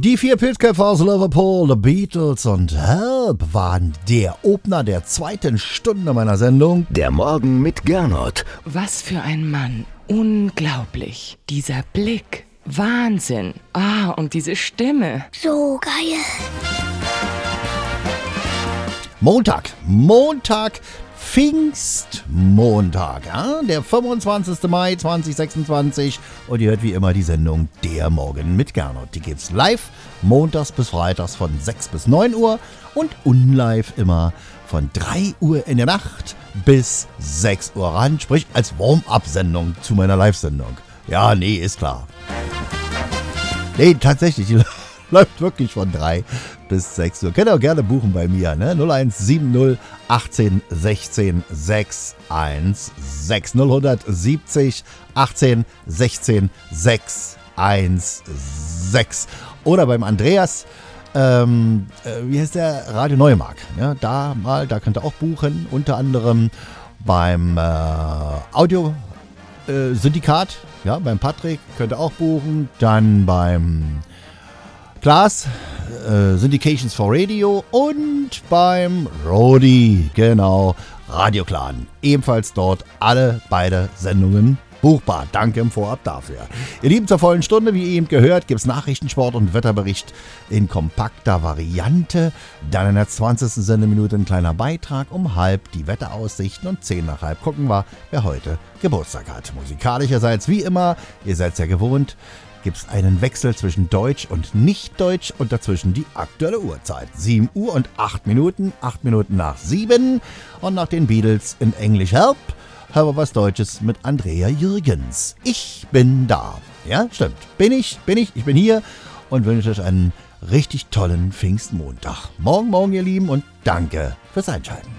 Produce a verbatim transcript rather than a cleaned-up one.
Die vier Pilzköpfe aus Liverpool, The Beatles und Help waren der Opener der zweiten Stunde meiner Sendung. Der Morgen mit Gernot. Was für ein Mann. Unglaublich. Dieser Blick. Wahnsinn. Ah, und diese Stimme. So geil. Montag, Montag, Pfingstmontag, ja? Der fünfundzwanzigster Mai zweitausendsechsundzwanzig und ihr hört wie immer die Sendung Der Morgen mit Gernot. Die gibt's live montags bis freitags von sechs bis neun Uhr und unlive immer von drei Uhr in der Nacht bis sechs Uhr ran, sprich als Warm-up-Sendung zu meiner Live-Sendung. Ja, nee, ist klar. Nee, tatsächlich, die läuft wirklich von drei bis sechs Uhr. Könnt ihr auch gerne buchen bei mir, ne? null eins sieben null achtzehn sechzehn sechs eins sechs null siebzig achtzehn sechzehn sechs eins sechs oder beim Andreas, ähm, äh, wie heißt der? Radio Neumark. Ja, da mal, da könnt ihr auch buchen, unter anderem beim äh, Audio äh, Syndikat, ja, beim Patrick könnt ihr auch buchen, dann beim Klaas, äh, Syndications for Radio und beim Rodi, genau, Radio Clan. Ebenfalls dort alle beide Sendungen buchbar. Danke im Vorab dafür. Ihr Lieben, zur vollen Stunde, wie ihr eben gehört, gibt es Nachrichtensport und Wetterbericht in kompakter Variante. Dann in der zwanzigsten Sendeminute ein kleiner Beitrag, um halb die Wetteraussichten und zehn nach halb gucken wir, wer heute Geburtstag hat. Musikalischerseits wie immer, ihr seid es ja gewohnt, gibt es einen Wechsel zwischen Deutsch und Nicht-Deutsch und dazwischen die aktuelle Uhrzeit. sieben Uhr und acht Minuten, acht Minuten nach sieben. Und nach den Beatles in Englisch Help hören wir was Deutsches mit Andrea Jürgens. Ich bin da. Ja, stimmt. Bin ich, bin ich, ich bin hier und wünsche euch einen richtig tollen Pfingstmontag. Morgen, morgen, ihr Lieben, und danke fürs Einschalten.